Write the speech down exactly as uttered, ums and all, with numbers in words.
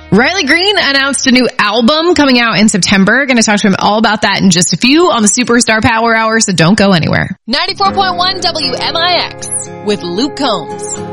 Riley Green announced a new album coming out in September. Going to talk to him all about that in just a few on the Superstar Power Hour, so don't go anywhere. ninety-four point one W M I X with Luke Combs.